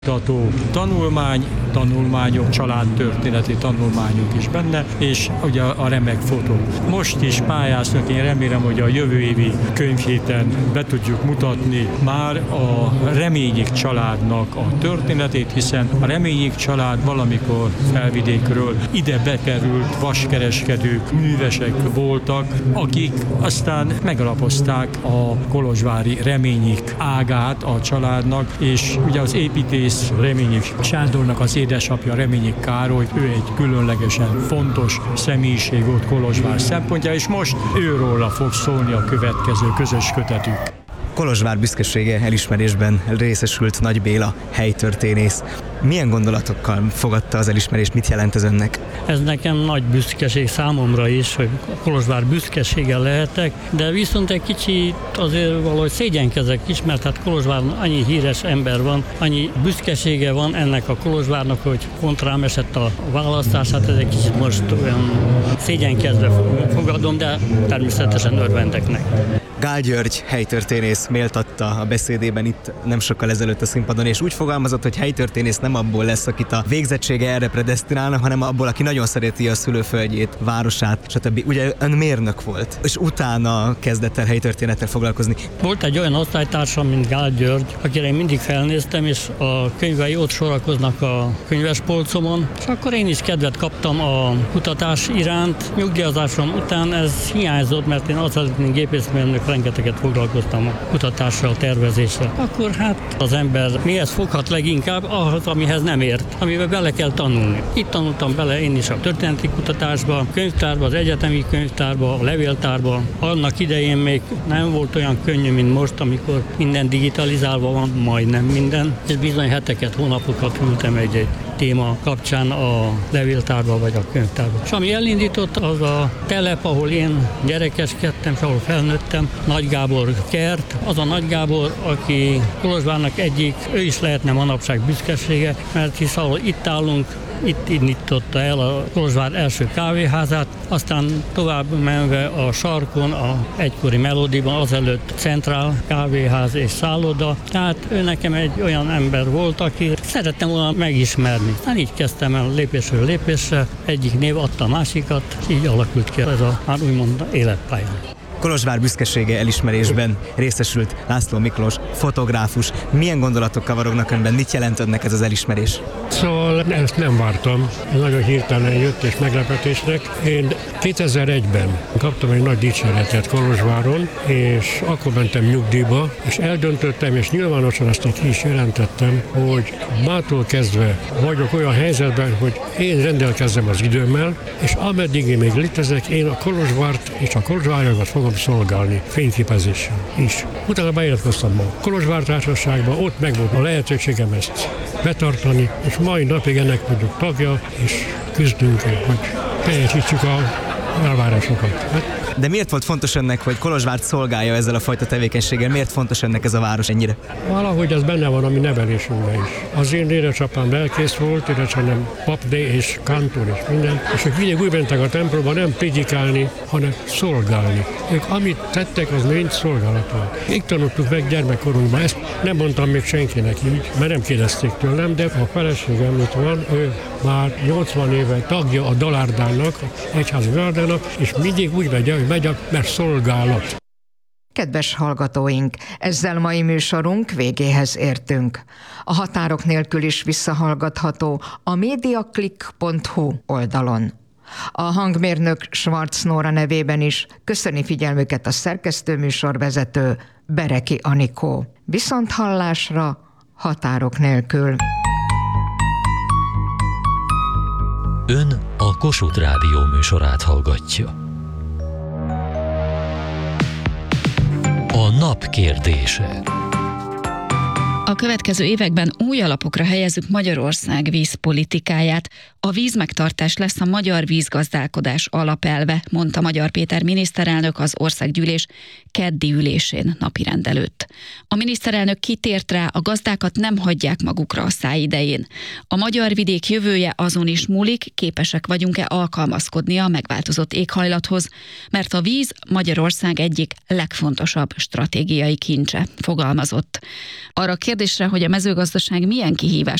Tanulmányok, családtörténeti tanulmányok is benne, és ugye a remek fotó. Most is pályáznak, én remélem, hogy a jövő évi könyvhéten be tudjuk mutatni már a Reményik családnak a történetét, hiszen a Reményik család valamikor Felvidékről ide bekerült vaskereskedők, művesek voltak, akik aztán megalapozták a kolozsvári Reményik ágát a családnak, és ugye az építész Reményik Sándornak az édesapja Reményik Károly, ő egy különlegesen fontos személyiség volt Kolozsvár szempontja, és most őróla fog szólni a következő közös kötetünk. Kolozsvár büszkesége elismerésben részesült Nagy Béla, helytörténész. Milyen gondolatokkal fogadta az elismerést, mit jelent ez önnek? Ez nekem nagy büszkeség számomra is, hogy Kolozsvár büszkesége lehetek, de viszont egy kicsit azért valahogy szégyenkezek is, mert hát Kolozsváron annyi híres ember van, annyi büszkesége van ennek a Kolozsvárnak, hogy pont rám esett a választás, hát ez egy kicsit most olyan szégyenkezve fogadom, de természetesen örvendek neki. Gál György helytörténész méltatta a beszédében itt nem sokkal ezelőtt a színpadon, és úgy fogalmazott, hogy helytörténész nem abból lesz, akit a végzettsége erre predesztinálna, hanem abból, aki nagyon szereti a szülőföldjét, városát, stb. Ugye ön mérnök volt, és utána kezdett el helytörténettel foglalkozni. Volt egy olyan osztálytársam, mint Gál György, akire én mindig felnéztem, és a könyvei ott sorakoznak a könyvespolcomon, és akkor én is kedvet kaptam a kutatás iránt. Nyugdíjazásom után ez hiányzott, mert én aztán gépészmérnök rengeteget foglalkoztam a kutatással, a tervezéssel. Akkor hát az ember mihez foghat leginkább? Ahhoz, amihez nem ért, amiben bele kell tanulni. Itt tanultam bele én is a történeti kutatásba, a könyvtárba, az egyetemi könyvtárba, a levéltárba. Annak idején még nem volt olyan könnyű, mint most, amikor minden digitalizálva van, majdnem minden, és bizony heteket, hónapokat ültem egy téma kapcsán a levéltárba vagy a könyvtárba. És ami elindított, az a telep, ahol én gyerekeskedtem, és ahol felnőttem, Nagy Gábor kert. Az a Nagy Gábor, aki Kolozsvárnak egyik, ő is lehetne manapság büszkesége, mert hisz ahol itt állunk, itt indította el a Kolozsvár első kávéházát, aztán tovább menve a sarkon, a egykori Melodiban, azelőtt Centrál kávéház és szálloda. Tehát ő nekem egy olyan ember volt, aki szerettem volna megismerni. Aztán így kezdtem el lépésről lépésre, egyik név adta a másikat, így alakult ki ez a már úgymond életpályán. Kolozsvár büszkesége elismerésben részesült László Miklós, fotográfus. Milyen gondolatok kavarognak önben? Mit jelent önnek ez az elismerés? Szóval ezt nem vártam. Nagyon hirtelen jött és meglepetésnek. Én 2001-ben kaptam egy nagy dicséretet Kolozsváron, és akkor mentem nyugdíjba, és eldöntöttem, és nyilvánosan azt ki is jelentettem, hogy mától kezdve vagyok olyan helyzetben, hogy én rendelkezzem az időmmel, és ameddig én még létezek, én a Kolozsvárt és a kolozsváriakat fogom szolgálni fényképezéssel is. Utána beiratkoztam a Kolozsvár Társaságba, ott meg volt a lehetőségem ezt betartani, és mai napig ennek vagyok tagja, és küzdünk, hogy teljesítsük a elvárásokat. De miért volt fontos önnek, hogy Kolozsvárt szolgálja ezzel a fajta tevékenységgel? Miért fontos önnek ez a város ennyire? Valahogy ez benne van a mi nevelésünkben is. Az én édesapám lelkész volt, édesanyám papné és kantor és minden, és ők mindig úgy mentek a templomba nem prédikálni, hanem szolgálni. Ők amit tettek, az mind szolgálat volt. Így tanultuk meg gyermekkorunkban. Ezt nem mondtam még senkinek így, mert nem kérdezték tőlem, de a feleségem itt van, ő már 80 éve tagja a Dalárdának, egyházi Dalárdának, és mindig úgy megy, mert szolgálat. Kedves hallgatóink, ezzel mai műsorunk végéhez értünk. A határok nélkül is visszahallgatható a mediaclick.hu oldalon. A hangmérnök Schwarz Nóra nevében is köszöni figyelmüket a szerkesztő műsorvezető Bereki Anikó. Viszonthallásra, határok nélkül. Ön a Kossuth Rádió műsorát hallgatja. A nap kérdése. A következő években új alapokra helyezzük Magyarország vízpolitikáját. A vízmegtartás lesz a magyar vízgazdálkodás alapelve, mondta Magyar Péter miniszterelnök az országgyűlés keddi ülésén napirend előtt. A miniszterelnök kitért rá, a gazdákat nem hagyják magukra a száj idején. A magyar vidék jövője azon is múlik, képesek vagyunk-e alkalmazkodni a megváltozott éghajlathoz, mert a víz Magyarország egyik legfontosabb stratégiai kincse, fogalmazott. Arra kérdésre, hogy a mezőgazdaság milyen kihívás